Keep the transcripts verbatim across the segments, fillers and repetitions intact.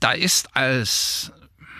da ist als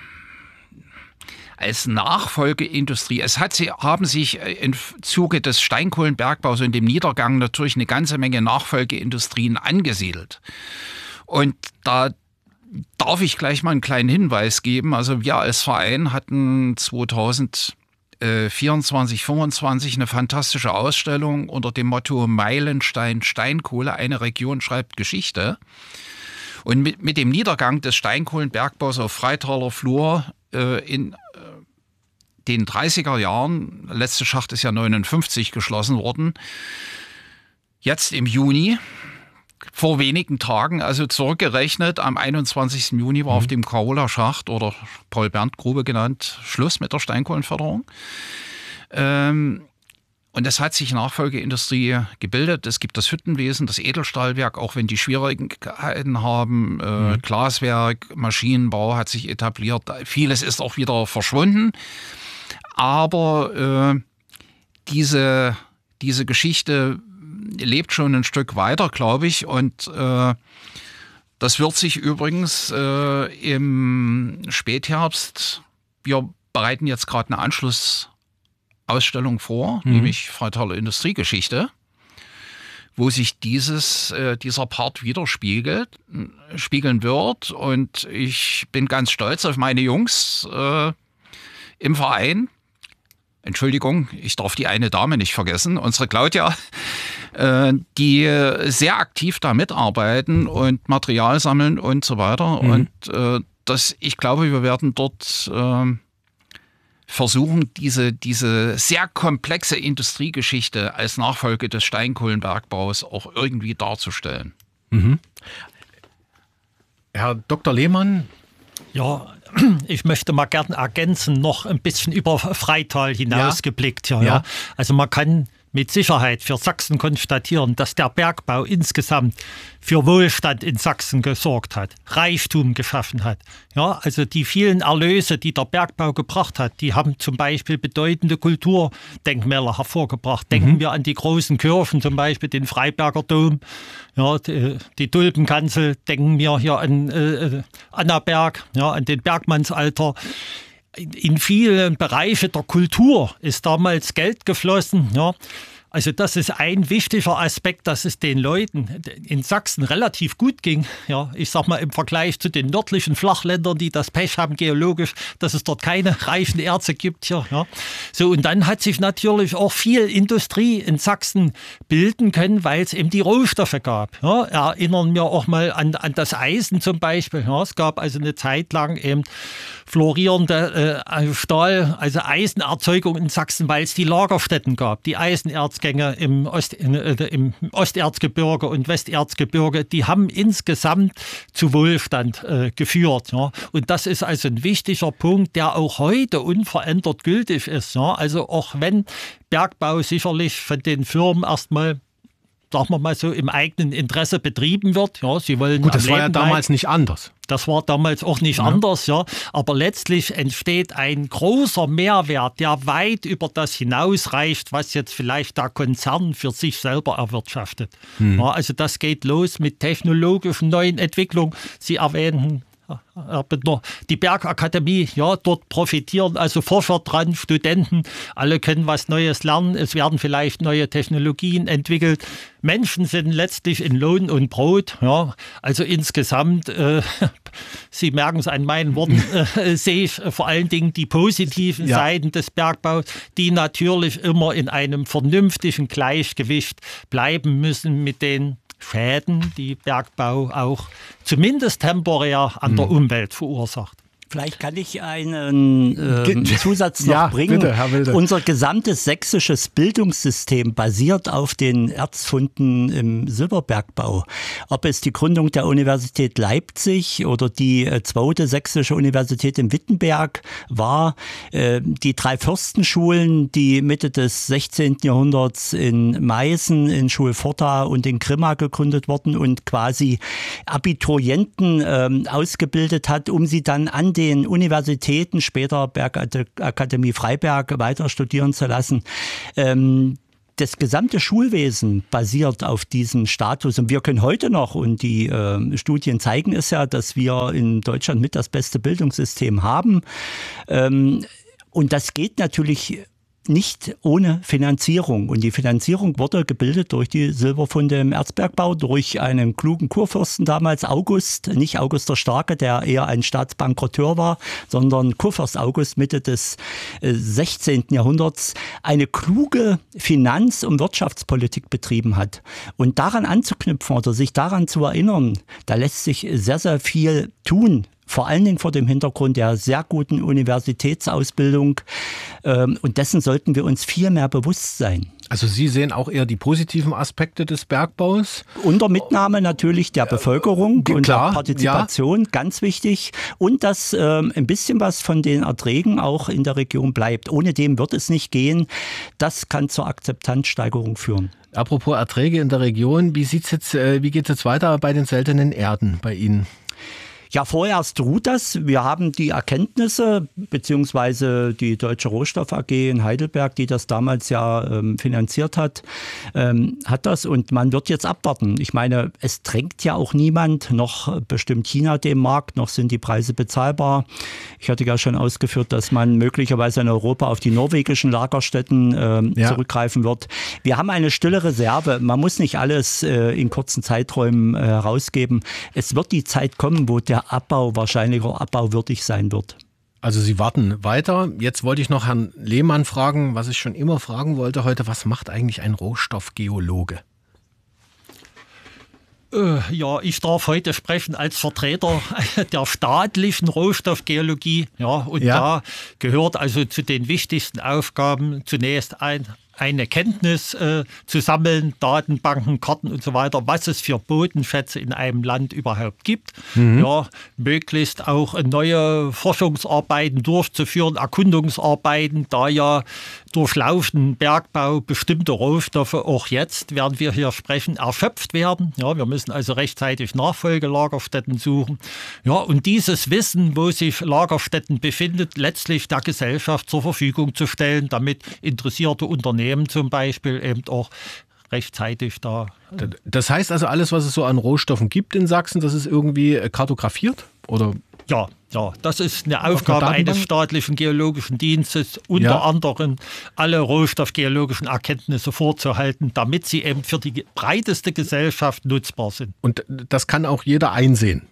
als Nachfolgeindustrie, es hat sie, haben sich im Zuge des Steinkohlenbergbaus und dem Niedergang natürlich eine ganze Menge Nachfolgeindustrien angesiedelt. Und da darf ich gleich mal einen kleinen Hinweis geben. Also wir als Verein hatten zweitausendvierundzwanzig, fünfundzwanzig eine fantastische Ausstellung unter dem Motto Meilenstein Steinkohle, eine Region schreibt Geschichte. Und mit, mit dem Niedergang des Steinkohlenbergbaus auf Freitaler Flur äh, in den dreißiger Jahren, der letzte Schacht ist ja neunundfünfzig geschlossen worden, jetzt im Juni, vor wenigen Tagen, also zurückgerechnet, am einundzwanzigsten Juni war mhm. auf dem Karola-Schacht oder Paul-Berndt-Grube genannt, Schluss mit der Steinkohlenförderung. Ähm, und es hat sich Nachfolgeindustrie gebildet. Es gibt das Hüttenwesen, das Edelstahlwerk, auch wenn die Schwierigkeiten haben. Äh, mhm. Glaswerk, Maschinenbau hat sich etabliert. Vieles ist auch wieder verschwunden. Aber äh, diese, diese Geschichte lebt schon ein Stück weiter, glaube ich. Und äh, das wird sich übrigens äh, im Spätherbst, wir bereiten jetzt gerade eine Anschlussausstellung vor, mhm. nämlich Freitaler Industriegeschichte, wo sich dieses, äh, dieser Part widerspiegelt, spiegeln wird. Und ich bin ganz stolz auf meine Jungs äh, im Verein. Entschuldigung, ich darf die eine Dame nicht vergessen, unsere Claudia, äh, die sehr aktiv da mitarbeiten und Material sammeln und so weiter. Mhm. Und äh, das, ich glaube, wir werden dort äh, versuchen, diese, diese sehr komplexe Industriegeschichte als Nachfolge des Steinkohlenbergbaus auch irgendwie darzustellen. Mhm. Herr Doktor Lehmann? Ja, ich möchte mal gerne ergänzen, noch ein bisschen über Freital hinausgeblickt. Ja. Ja, ja. Also man kann mit Sicherheit für Sachsen konstatieren, dass der Bergbau insgesamt für Wohlstand in Sachsen gesorgt hat, Reichtum geschaffen hat. Ja, also die vielen Erlöse, die der Bergbau gebracht hat, die haben zum Beispiel bedeutende Kulturdenkmäler hervorgebracht. Denken mhm. wir an die großen Kirchen, zum Beispiel den Freiberger Dom, ja, die, die Tulpenkanzel, denken wir hier an äh, Annaberg, ja, an den Bergmannsalter. In vielen Bereichen der Kultur ist damals Geld geflossen. Ja. Also das ist ein wichtiger Aspekt, dass es den Leuten in Sachsen relativ gut ging. Ja, ich sag mal im Vergleich zu den nördlichen Flachländern, die das Pech haben geologisch, dass es dort keine reichen Erze gibt. Hier, ja. So, und dann hat sich natürlich auch viel Industrie in Sachsen bilden können, weil es eben die Rohstoffe gab. Ja, erinnern wir auch mal an, an das Eisen zum Beispiel. Ja, es gab also eine Zeit lang eben florierende äh, Stahl, also Eisenerzeugung in Sachsen, weil es die Lagerstätten gab, die Eisenerzgänge im, Ost, in, äh, im Osterzgebirge und Westerzgebirge, die haben insgesamt zu Wohlstand äh, geführt. Ja. Und das ist also ein wichtiger Punkt, der auch heute unverändert gültig ist. Ja. Also auch wenn Bergbau sicherlich von den Firmen erstmal, sagen wir mal so, im eigenen Interesse betrieben wird. Ja, sie wollen Gut, das war ja damals nicht anders. Das war damals auch nicht ja. anders, ja. Aber letztlich entsteht ein großer Mehrwert, der weit über das hinausreicht, was jetzt vielleicht der Konzern für sich selber erwirtschaftet. Hm. Ja, also das geht los mit technologischen neuen Entwicklungen. Sie erwähnten die Bergakademie, ja, dort profitieren also Forscher dran, Studenten, alle können was Neues lernen, es werden vielleicht neue Technologien entwickelt. Menschen sind letztlich in Lohn und Brot, ja, also insgesamt, äh, Sie merken es an meinen Worten, äh, sehe ich vor allen Dingen die positiven ja. Seiten des Bergbaus, die natürlich immer in einem vernünftigen Gleichgewicht bleiben müssen mit den Schäden, die Bergbau auch zumindest temporär an der Umwelt verursacht. Vielleicht kann ich einen äh, Zusatz noch ja, bringen. Bitte, Herr Wilde. Unser gesamtes sächsisches Bildungssystem basiert auf den Erzfunden im Silberbergbau. Ob es die Gründung der Universität Leipzig oder die äh, zweite sächsische Universität in Wittenberg war, äh, die drei Fürstenschulen, die Mitte des sechzehnten Jahrhunderts in Meißen, in Schulforta und in Grimma gegründet wurden und quasi Abiturienten äh, ausgebildet hat, um sie dann an den den Universitäten, später Bergakademie Freiberg, weiter studieren zu lassen. Ähm, das gesamte Schulwesen basiert auf diesem Status. Und wir können heute noch, und die äh, Studien zeigen es ja, dass wir in Deutschland mit das beste Bildungssystem haben. Ähm, und das geht natürlich nicht ohne Finanzierung. Und die Finanzierung wurde gebildet durch die Silberfunde im Erzbergbau, durch einen klugen Kurfürsten damals, August, nicht August der Starke, der eher ein Staatsbankrotteur war, sondern Kurfürst August Mitte des äh, sechzehnten Jahrhunderts, eine kluge Finanz- und Wirtschaftspolitik betrieben hat. Und daran anzuknüpfen oder sich daran zu erinnern, da lässt sich sehr, sehr viel tun. Vor allen Dingen vor dem Hintergrund der sehr guten Universitätsausbildung. Und dessen sollten wir uns viel mehr bewusst sein. Also Sie sehen auch eher die positiven Aspekte des Bergbaus? Unter Mitnahme natürlich der Bevölkerung äh, und klar, der Partizipation, ja. Ganz wichtig. Und dass ähm, ein bisschen was von den Erträgen auch in der Region bleibt. Ohne dem wird es nicht gehen. Das kann zur Akzeptanzsteigerung führen. Apropos Erträge in der Region, wie sieht's jetzt, äh, wie geht es jetzt weiter bei den seltenen Erden bei Ihnen? Ja, vorerst ruht das. Wir haben die Erkenntnisse, beziehungsweise die Deutsche Rohstoff A G in Heidelberg, die das damals ja ähm, finanziert hat, ähm, hat das. Und man wird jetzt abwarten. Ich meine, es drängt ja auch niemand, noch bestimmt China den Markt, noch sind die Preise bezahlbar. Ich hatte ja schon ausgeführt, dass man möglicherweise in Europa auf die norwegischen Lagerstätten ähm, ja. zurückgreifen wird. Wir haben eine stille Reserve. Man muss nicht alles äh, in kurzen Zeiträumen äh, herausgeben. Es wird die Zeit kommen, wo der Abbau wahrscheinlich auch abbauwürdig sein wird. Also Sie warten weiter. Jetzt wollte ich noch Herrn Lehmann fragen, was ich schon immer fragen wollte heute. Was macht eigentlich ein Rohstoffgeologe? Äh, ja, ich darf heute sprechen als Vertreter der staatlichen Rohstoffgeologie. Ja, und ja. da gehört also zu den wichtigsten Aufgaben zunächst ein eine Kenntnis äh, zu sammeln, Datenbanken, Karten und so weiter, was es für Bodenschätze in einem Land überhaupt gibt. Mhm. Ja, möglichst auch neue Forschungsarbeiten durchzuführen, Erkundungsarbeiten, da ja durch laufenden Bergbau bestimmte Rohstoffe auch jetzt, während wir hier sprechen, erschöpft werden. Ja, wir müssen also rechtzeitig Nachfolgelagerstätten suchen. Ja, und dieses Wissen, wo sich Lagerstätten befindet, letztlich der Gesellschaft zur Verfügung zu stellen, damit interessierte Unternehmen zum Beispiel eben auch rechtzeitig da. Das heißt also, alles, was es so an Rohstoffen gibt in Sachsen, das ist irgendwie kartografiert? Oder? Ja, ja, das ist eine Aufgabe eines staatlichen geologischen Dienstes, unter ja. anderem alle rohstoffgeologischen Erkenntnisse vorzuhalten, damit sie eben für die breiteste Gesellschaft nutzbar sind. Und das kann auch jeder einsehen?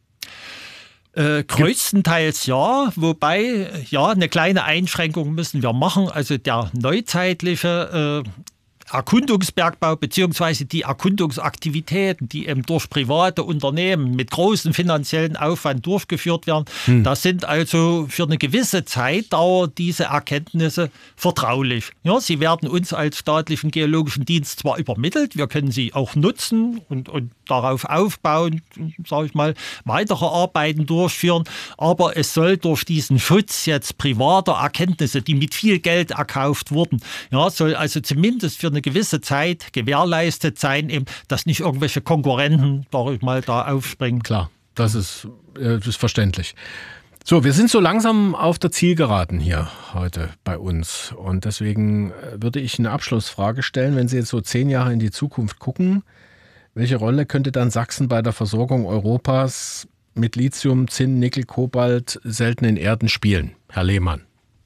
Äh, größtenteils ja, wobei, ja, eine kleine Einschränkung müssen wir machen. Also der neuzeitliche äh, Erkundungsbergbau beziehungsweise die Erkundungsaktivitäten, die eben durch private Unternehmen mit großem finanziellen Aufwand durchgeführt werden, hm. das sind also für eine gewisse Zeitdauer diese Erkenntnisse vertraulich. Ja, sie werden uns als staatlichen geologischen Dienst zwar übermittelt, wir können sie auch nutzen und, und darauf aufbauen, sage ich mal, weitere Arbeiten durchführen, aber es soll durch diesen Schutz jetzt privater Erkenntnisse, die mit viel Geld erkauft wurden, ja, soll also zumindest für eine gewisse Zeit gewährleistet sein, eben, dass nicht irgendwelche Konkurrenten, sag ich mal, da aufspringen. Klar, das ist, das ist verständlich. So, wir sind so langsam auf der Zielgeraden hier heute bei uns. Und deswegen würde ich eine Abschlussfrage stellen, wenn Sie jetzt so zehn Jahre in die Zukunft gucken, welche Rolle könnte dann Sachsen bei der Versorgung Europas mit Lithium, Zinn, Nickel, Kobalt, seltenen Erden spielen? Herr Lehmann.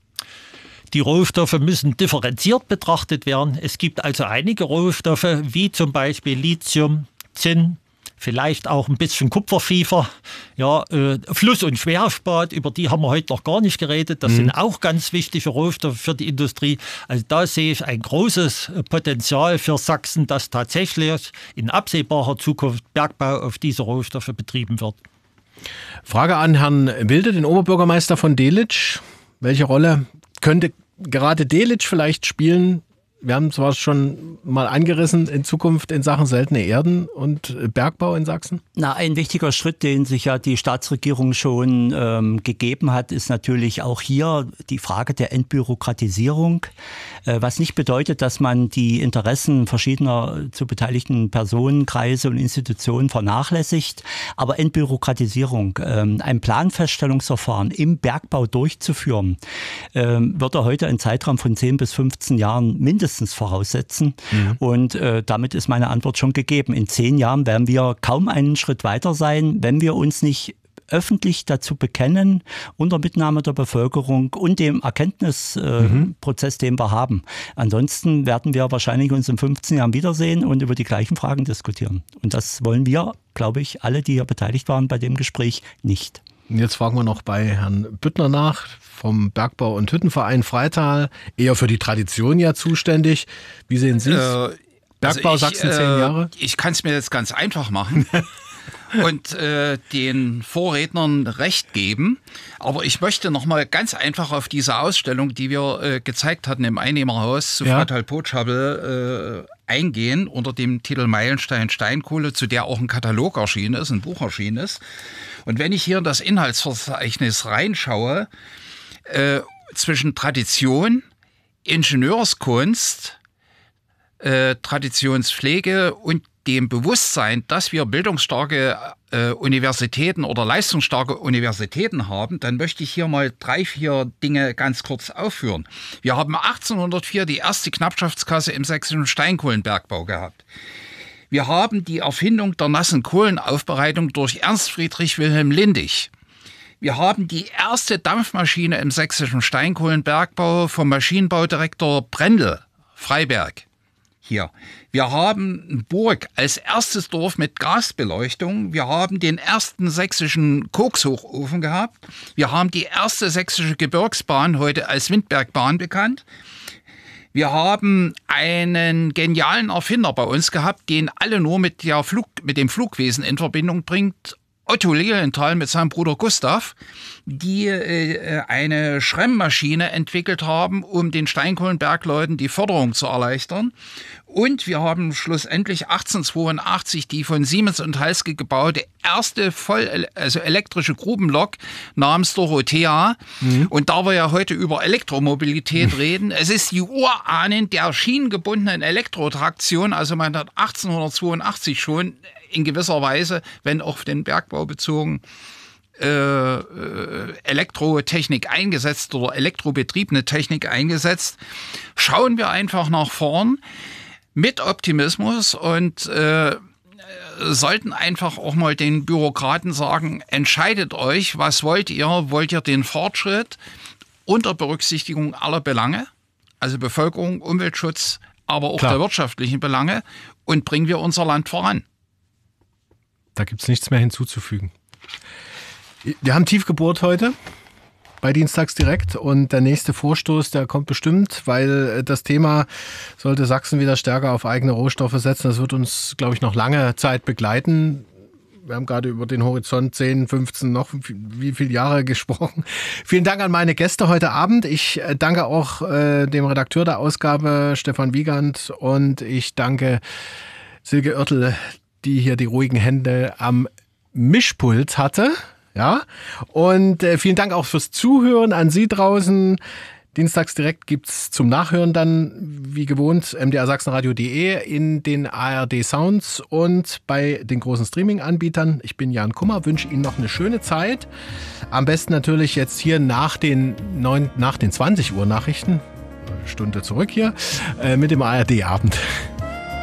Die Rohstoffe müssen differenziert betrachtet werden. Es gibt also einige Rohstoffe, wie zum Beispiel Lithium, Zinn, vielleicht auch ein bisschen Kupferschiefer, ja, äh, Fluss- und Schwerspat, über die haben wir heute noch gar nicht geredet. Das mhm. sind auch ganz wichtige Rohstoffe für die Industrie. Also da sehe ich ein großes Potenzial für Sachsen, dass tatsächlich in absehbarer Zukunft Bergbau auf diese Rohstoffe betrieben wird. Frage an Herrn Wilde, den Oberbürgermeister von Delitzsch. Welche Rolle könnte gerade Delitzsch vielleicht spielen? Wir haben zwar schon mal angerissen in Zukunft in Sachen seltene Erden und Bergbau in Sachsen. Na, ein wichtiger Schritt, den sich ja die Staatsregierung schon ähm, gegeben hat, ist natürlich auch hier die Frage der Entbürokratisierung. Äh, was nicht bedeutet, dass man die Interessen verschiedener zu beteiligten Personenkreise und Institutionen vernachlässigt. Aber Entbürokratisierung, ähm, ein Planfeststellungsverfahren im Bergbau durchzuführen, ähm, wird er heute einen Zeitraum von zehn bis fünfzehn Jahren mindestens mindestens voraussetzen. Mhm. Und äh, damit ist meine Antwort schon gegeben. In zehn Jahren werden wir kaum einen Schritt weiter sein, wenn wir uns nicht öffentlich dazu bekennen, unter Mitnahme der Bevölkerung und dem Erkenntnisprozess, äh, mhm. den wir haben. Ansonsten werden wir wahrscheinlich uns in fünfzehn Jahren wiedersehen und über die gleichen Fragen diskutieren. Und das wollen wir, glaube ich, alle, die hier beteiligt waren bei dem Gespräch, nicht. Jetzt fragen wir noch bei Herrn Büttner nach, vom Bergbau- und Hüttenverein Freital, eher für die Tradition ja zuständig. Wie sehen Sie es? Äh, Bergbau also ich, Sachsen zehn Jahre? Äh, ich kann es mir jetzt ganz einfach machen. Und äh, den Vorrednern recht geben. Aber ich möchte noch mal ganz einfach auf diese Ausstellung, die wir äh, gezeigt hatten im Einnehmerhaus zu ja. Freital-Potschabel äh, eingehen, unter dem Titel Meilenstein Steinkohle, zu der auch ein Katalog erschienen ist, ein Buch erschienen ist. Und wenn ich hier in das Inhaltsverzeichnis reinschaue, äh, zwischen Tradition, Ingenieurskunst, äh, Traditionspflege und dem Bewusstsein, dass wir bildungsstarke äh, Universitäten oder leistungsstarke Universitäten haben, dann möchte ich hier mal drei, vier Dinge ganz kurz aufführen. Wir haben achtzehnhundertvier die erste Knappschaftskasse im sächsischen Steinkohlenbergbau gehabt. Wir haben die Erfindung der nassen Kohlenaufbereitung durch Ernst Friedrich Wilhelm Lindig. Wir haben die erste Dampfmaschine im sächsischen Steinkohlenbergbau vom Maschinenbaudirektor Brendel, Freiberg. Hier. Wir haben Burg als erstes Dorf mit Gasbeleuchtung. Wir haben den ersten sächsischen Kokshochofen gehabt. Wir haben die erste sächsische Gebirgsbahn, heute als Windbergbahn bekannt. Wir haben einen genialen Erfinder bei uns gehabt, den alle nur mit, der Flug, mit dem Flugwesen in Verbindung bringt. Otto Lilienthal mit seinem Bruder Gustav, die äh, eine Schremmmaschine entwickelt haben, um den Steinkohlenbergleuten die Förderung zu erleichtern. Und wir haben schlussendlich achtzehnhundertzweiundachtzig die von Siemens und Halske gebaute erste voll, also elektrische Grubenlok namens Dorothea. Mhm. Und da wir ja heute über Elektromobilität mhm. reden, es ist die Urahnen der schienengebundenen Elektrotraktion, also man hat achtzehnhundertzweiundachtzig schon in gewisser Weise, wenn auf den Bergbau bezogen, äh, äh, Elektrotechnik eingesetzt oder elektrobetriebene Technik eingesetzt. Schauen wir einfach nach vorn mit Optimismus und äh, sollten einfach auch mal den Bürokraten sagen, entscheidet euch, was wollt ihr? Wollt ihr den Fortschritt unter Berücksichtigung aller Belange, also Bevölkerung, Umweltschutz, aber auch Klar. der wirtschaftlichen Belange, und bringen wir unser Land voran? Da gibt es nichts mehr hinzuzufügen. Wir haben Tiefgeburt heute bei Dienstags direkt und der nächste Vorstoß, der kommt bestimmt, weil das Thema sollte Sachsen wieder stärker auf eigene Rohstoffe setzen. Das wird uns, glaube ich, noch lange Zeit begleiten. Wir haben gerade über den Horizont zehn, fünfzehn, noch wie viele Jahre gesprochen. Vielen Dank an meine Gäste heute Abend. Ich danke auch äh, dem Redakteur der Ausgabe, Stefan Wiegand, und ich danke Silke Oertel, die hier die ruhigen Hände am Mischpult hatte. Ja, und äh, vielen Dank auch fürs Zuhören an Sie draußen. Dienstags direkt gibt's zum Nachhören dann, wie gewohnt, m d r sachsenradio punkt d e in den A R D Sounds und bei den großen Streaming-Anbietern. Ich bin Jan Kummer, wünsche Ihnen noch eine schöne Zeit. Am besten natürlich jetzt hier nach den, neun, nach den zwanzig Uhr Nachrichten, Stunde zurück hier, äh, mit dem A R D-Abend.